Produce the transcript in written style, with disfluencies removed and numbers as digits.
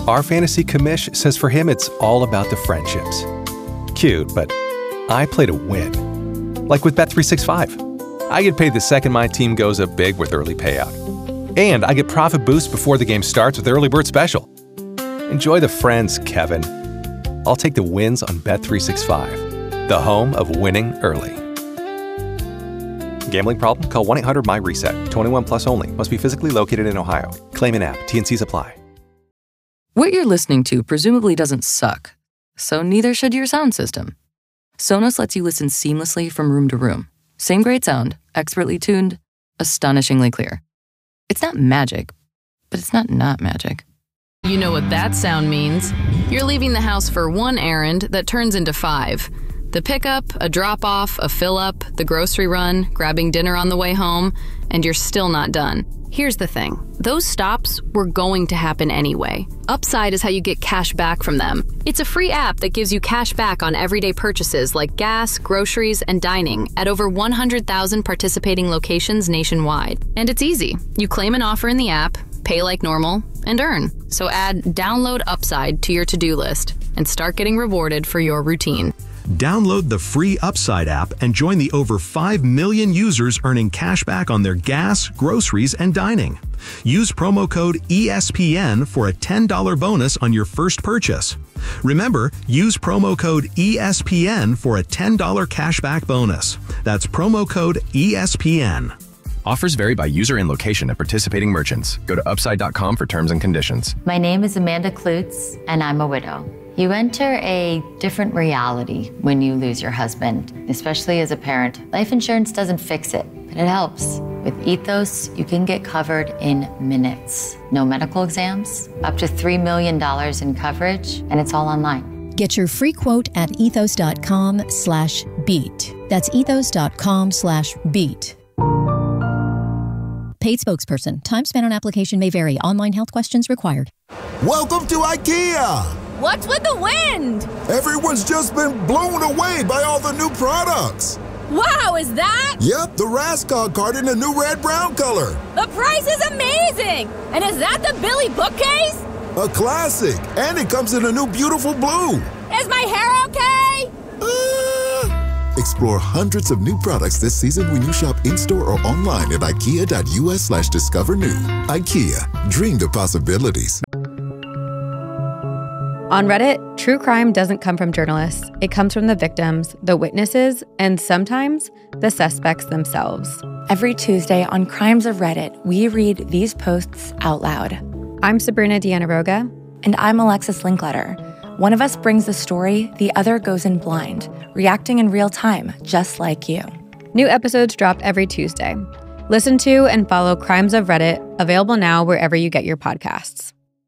Our fantasy commish says for him it's all about the friendships. Cute, but I play to win. Like with Bet365. I get paid the second my team goes up big with early payout. And I get profit boost before the game starts with Early Bird Special. Enjoy the friends, Kevin. I'll take the wins on Bet365, the home of winning early. Gambling problem? Call 1-800-MY-RESET. 21 plus only. Must be physically located in Ohio. Claim in app. T&Cs apply. What you're listening to presumably doesn't suck, so neither should your sound system. Sonos lets you listen seamlessly from room to room. Same great sound, expertly tuned, astonishingly clear. It's not magic, but it's not magic. You know what that sound means. You're leaving the house for one errand that turns into 5. The pickup, a drop-off, a fill-up, the grocery run, grabbing dinner on the way home, and you're still not done. Here's the thing. Those stops were going to happen anyway. Upside is how you get cash back from them. It's a free app that gives you cash back on everyday purchases like gas, groceries, and dining at over 100,000 participating locations nationwide. And it's easy. You claim an offer in the app, pay like normal, and earn. So add Download Upside to your to-do list and start getting rewarded for your routine. Download the free Upside app and join the over 5 million users earning cash back on their gas, groceries, and dining. Use promo code ESPN for a $10 bonus on your first purchase. Remember, use promo code ESPN for a $10 cashback bonus. That's promo code ESPN. Offers vary by user and location at participating merchants. Go to upside.com for terms and conditions. My name is Amanda Klutz, and I'm a widow. You enter a different reality when you lose your husband, especially as a parent. Life insurance doesn't fix it, but it helps. With Ethos, you can get covered in minutes. No medical exams, up to $3 million in coverage, and it's all online. Get your free quote at ethos.com/beat. That's ethos.com/beat. Paid spokesperson. Time spent on application may vary. Online health questions required. Welcome to IKEA. What's with the wind? Everyone's just been blown away by all the new products. Wow, is that? Yep, the Raskog card in the new red-brown color. The price is amazing! And is that the Billy bookcase? A classic, and it comes in a new beautiful blue. Is my hair okay? Explore hundreds of new products this season when you shop in-store or online at ikea.us/discover-new. IKEA, dream the possibilities. On Reddit, true crime doesn't come from journalists. It comes from the victims, the witnesses, and sometimes the suspects themselves. Every Tuesday on Crimes of Reddit, we read these posts out loud. I'm Sabrina Diana-Roga. And I'm Alexis Linkletter. One of us brings the story, the other goes in blind, reacting in real time, just like you. New episodes drop every Tuesday. Listen to and follow Crimes of Reddit, available now wherever you get your podcasts.